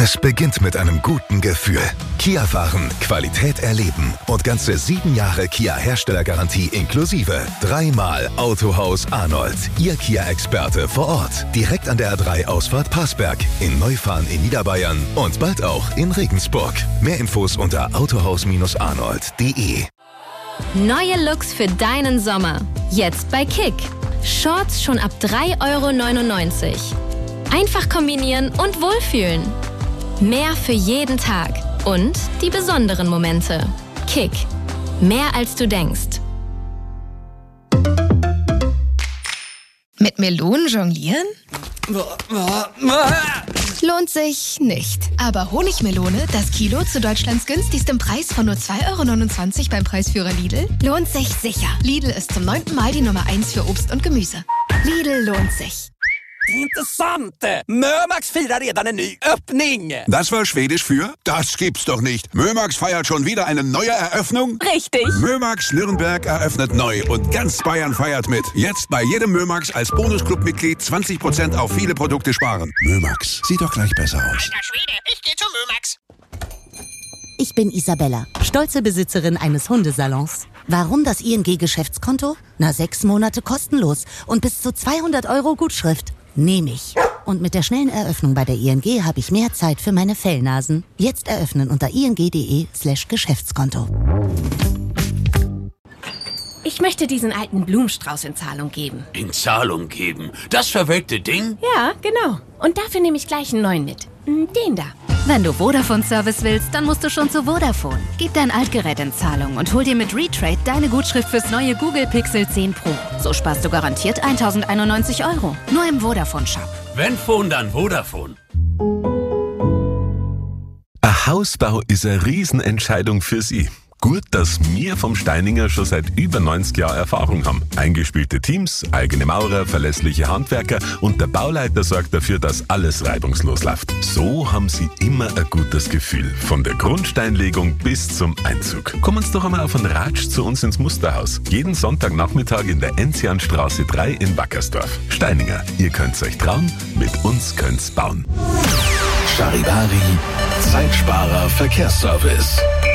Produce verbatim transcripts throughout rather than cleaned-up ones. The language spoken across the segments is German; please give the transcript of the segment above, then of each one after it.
Es beginnt mit einem guten Gefühl. Kia fahren, Qualität erleben und ganze sieben Jahre Kia-Herstellergarantie inklusive. Dreimal Autohaus Arnold. Ihr Kia-Experte vor Ort. Direkt an der A drei Ausfahrt Passberg. In Neufahren in Niederbayern und bald auch in Regensburg. Mehr Infos unter autohaus arnold punkt de. Neue Looks für deinen Sommer. Jetzt bei Kick. Shorts schon ab drei Euro neunundneunzig. Einfach kombinieren und wohlfühlen. Mehr für jeden Tag. Und die besonderen Momente. Kick. Mehr als du denkst. Mit Melonen jonglieren? Lohnt sich nicht. Aber Honigmelone, das Kilo zu Deutschlands günstigstem Preis von nur zwei Euro neunundzwanzig beim Preisführer Lidl, lohnt sich sicher. Lidl ist zum neunten Mal die Nummer eins für Obst und Gemüse. Lidl lohnt sich. Intressant! Mömax firar redan en ny öppning! Das war Schwedisch für? Das gibt's doch nicht. Mömax feiert schon wieder eine neue Eröffnung? Richtig! Mömax Nürnberg eröffnet neu und ganz Bayern feiert mit. Jetzt bei jedem Mömax als Bonusclub-Mitglied zwanzig Prozent auf viele Produkte sparen. Mömax, sieht doch gleich besser aus. Alter Schwede, ich geh zu Mömax. Ich bin Isabella, stolze Besitzerin eines Hundesalons. Warum das I N G-Geschäftskonto? Na, sechs Monate kostenlos und bis zu zweihundert Euro Gutschrift. Nehme ich. Und mit der schnellen Eröffnung bei der I N G habe ich mehr Zeit für meine Fellnasen. Jetzt eröffnen unter ing.de slash Geschäftskonto. Ich möchte diesen alten Blumenstrauß in Zahlung geben. In Zahlung geben? Das verwelkte Ding? Ja, genau. Und dafür nehme ich gleich einen neuen mit. Den da. Wenn du Vodafone-Service willst, dann musst du schon zu Vodafone. Gib dein Altgerät in Zahlung und hol dir mit Retrade deine Gutschrift fürs neue Google Pixel zehn Pro. So sparst du garantiert tausendeinundneunzig Euro. Nur im Vodafone-Shop. Wenn Phone, dann Vodafone. Ein Hausbau ist eine Riesenentscheidung für Sie. Gut, dass wir vom Steininger schon seit über neunzig Jahren Erfahrung haben. Eingespielte Teams, eigene Maurer, verlässliche Handwerker und der Bauleiter sorgt dafür, dass alles reibungslos läuft. So haben Sie immer ein gutes Gefühl. Von der Grundsteinlegung bis zum Einzug. Kommen Sie doch einmal auf einen Ratsch zu uns ins Musterhaus. Jeden Sonntagnachmittag in der Enzianstraße drei in Wackersdorf. Steininger, ihr könnt's euch trauen, mit uns könnt's bauen. Charivari, Zeitsparer Verkehrsservice.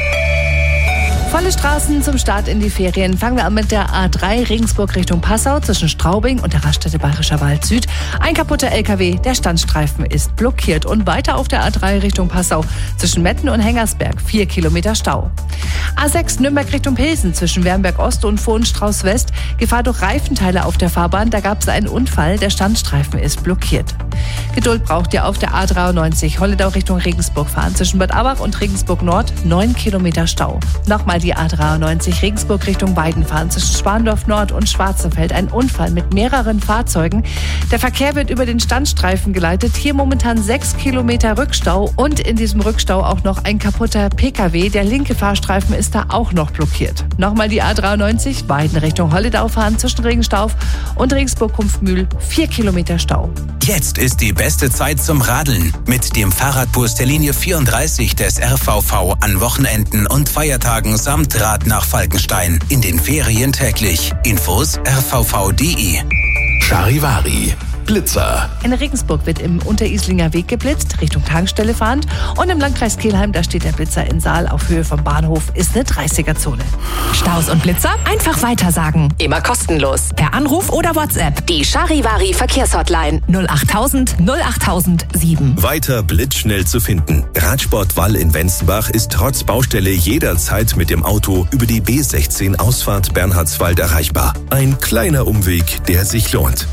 Volle Straßen zum Start in die Ferien. Fangen wir an mit der A drei Regensburg Richtung Passau zwischen Straubing und der Raststätte Bayerischer Wald Süd. Ein kaputter L K W, der Standstreifen ist blockiert. Und weiter auf der A drei Richtung Passau zwischen Metten und Hengersberg. Vier Kilometer Stau. A sechs Nürnberg Richtung Pilsen zwischen Wernberg Ost und Vohenstrauß West. Gefahr durch Reifenteile auf der Fahrbahn. Da gab es einen Unfall. Der Standstreifen ist blockiert. Geduld braucht ihr auf der A dreiundneunzig Holledau Richtung Regensburg fahren. Zwischen Bad Abbach und Regensburg Nord. Neun Kilometer Stau. Nochmal die A dreiundneunzig Regensburg Richtung Weidenfahren zwischen Spandorf Nord und Schwarzenfeld. Ein Unfall mit mehreren Fahrzeugen. Der Verkehr wird über den Standstreifen geleitet. Hier momentan sechs Kilometer Rückstau und in diesem Rückstau auch noch ein kaputter P K W. Der linke Fahrstreifen ist da auch noch blockiert. Nochmal die A dreiundneunzig Weiden Richtung Holledau fahren zwischen Regenstauf und Regensburg-Kumpfmühl. Vier Kilometer Stau. Jetzt ist die beste Zeit zum Radeln. Mit dem Fahrradbus der Linie vierunddreißig des R V V an Wochenenden und Feiertagen samt Rad nach Falkenstein. In den Ferien täglich. Infos r v v punkt d e. Charivari, Blitzer. In Regensburg wird im Unterislinger Weg geblitzt, Richtung Tankstelle fahrend. Und im Landkreis Kelheim, da steht der Blitzer in Saal auf Höhe vom Bahnhof, ist eine dreißiger-Zone. Staus und Blitzer? Einfach weitersagen. Immer kostenlos. Per Anruf oder WhatsApp. Die Charivari Verkehrshotline null achttausend null achttausend sieben. Weiter blitzschnell zu finden. Radsport Wall in Wenzenbach ist trotz Baustelle jederzeit mit dem Auto über die B sechzehn Ausfahrt Bernhardswald erreichbar. Ein kleiner Umweg, der sich lohnt.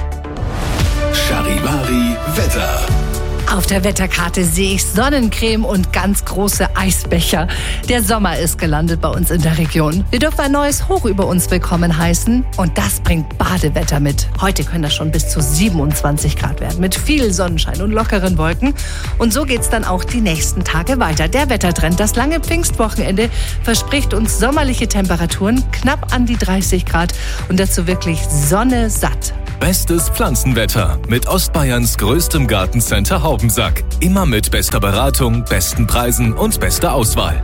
Charivari Wetter. Auf der Wetterkarte sehe ich Sonnencreme und ganz große Eisbecher. Der Sommer ist gelandet bei uns in der Region. Wir dürfen ein neues Hoch über uns willkommen heißen und das bringt Badewetter mit. Heute können das schon bis zu siebenundzwanzig Grad werden mit viel Sonnenschein und lockeren Wolken. Und so geht's dann auch die nächsten Tage weiter. Der Wettertrend, das lange Pfingstwochenende, verspricht uns sommerliche Temperaturen knapp an die dreißig Grad und dazu wirklich Sonne satt. Bestes Pflanzenwetter mit Ostbayerns größtem Gartencenter Haubensack. Immer mit bester Beratung, besten Preisen und bester Auswahl.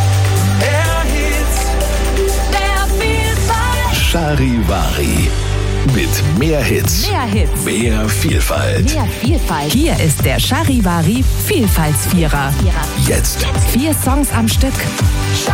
Charivari. Mit mehr Hits. Mehr Hits. Mehr Vielfalt. Mehr Vielfalt. Hier ist der Charivari Vielfaltsvierer. Jetzt. Vier Songs am Stück.